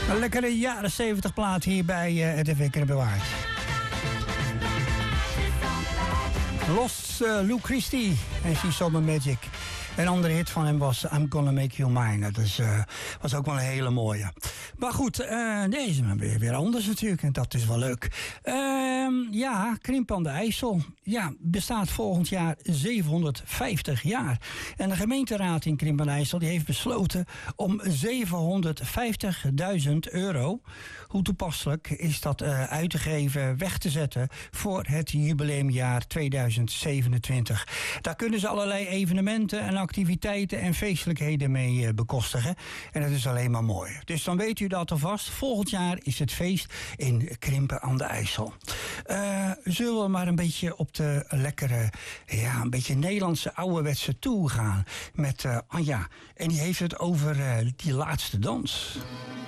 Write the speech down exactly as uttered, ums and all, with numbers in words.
Een lekkere jaren zeventig plaat hier bij uh, het F W Bewaard. Lost uh, Lou Christie en She Saw My Magic. Een andere hit van hem was I'm Gonna Make You Mine. Dat is, uh, was ook wel een hele mooie. Maar goed, uh, deze is weer, weer anders natuurlijk. En dat is wel leuk. Uh, ja, Krimpen aan de IJssel. Ja, bestaat volgend jaar zevenhonderdvijftig jaar. En de gemeenteraad in Krimpen aan de IJssel die heeft besloten om zevenhonderdvijftigduizend euro... hoe toepasselijk is dat uh, uit te geven, weg te zetten... voor het jubileumjaar tweeduizend zevenentwintig. Daar kunnen ze allerlei evenementen en activiteiten en feestelijkheden mee uh, bekostigen. En dat is alleen maar mooi. Dus dan weet u dat alvast. Volgend jaar is het feest in Krimpen aan de IJssel. Uh, zullen we maar een beetje op de lekkere, ja, een beetje Nederlandse ouderwetse toe gaan met uh, Anja. En die heeft het over uh, die laatste dans.